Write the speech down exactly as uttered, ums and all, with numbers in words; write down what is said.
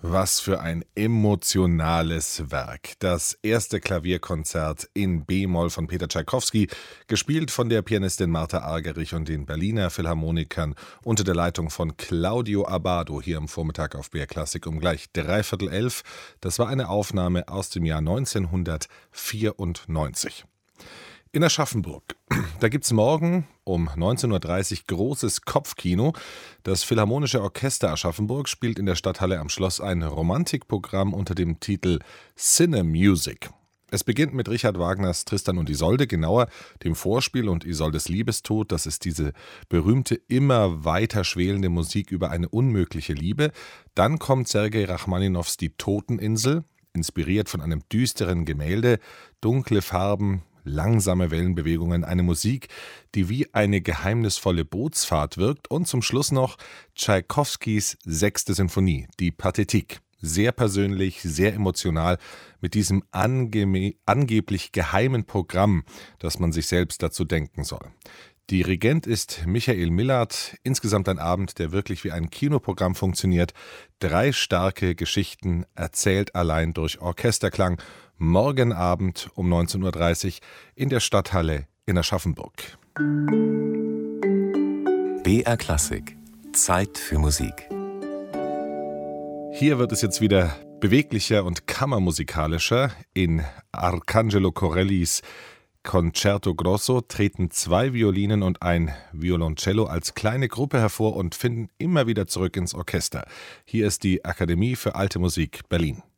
Was für ein emotionales Werk. Das erste Klavierkonzert in B-Moll von Peter Tschaikowski, gespielt von der Pianistin Martha Argerich und den Berliner Philharmonikern unter der Leitung von Claudio Abbado hier am Vormittag auf B R Klassik um gleich dreiviertel elf. Das war eine Aufnahme aus dem Jahr neunzehnhundertvierundneunzig. In Aschaffenburg, da gibt es morgen um neunzehn Uhr dreißig großes Kopfkino. Das Philharmonische Orchester Aschaffenburg spielt in der Stadthalle am Schloss ein Romantikprogramm unter dem Titel Cinemusic. Es beginnt mit Richard Wagners Tristan und Isolde, genauer dem Vorspiel und Isoldes Liebestod. Das ist diese berühmte, immer weiter schwelende Musik über eine unmögliche Liebe. Dann kommt Sergei Rachmaninows Die Toteninsel, inspiriert von einem düsteren Gemälde, dunkle Farben, langsame Wellenbewegungen, eine Musik, die wie eine geheimnisvolle Bootsfahrt wirkt, und zum Schluss noch Tschaikowskis sechste Sinfonie, die Pathétique. Sehr persönlich, sehr emotional, mit diesem ange- angeblich geheimen Programm, das man sich selbst dazu denken soll. Dirigent ist Michael Millard. Insgesamt ein Abend, der wirklich wie ein Kinoprogramm funktioniert. Drei starke Geschichten, erzählt allein durch Orchesterklang. Morgen Abend um neunzehn Uhr dreißig in der Stadthalle in Aschaffenburg. B R Klassik. Zeit für Musik. Hier wird es jetzt wieder beweglicher und kammermusikalischer. In Arcangelo Corellis Concerto Grosso treten zwei Violinen und ein Violoncello als kleine Gruppe hervor und finden immer wieder zurück ins Orchester. Hier ist die Akademie für Alte Musik Berlin.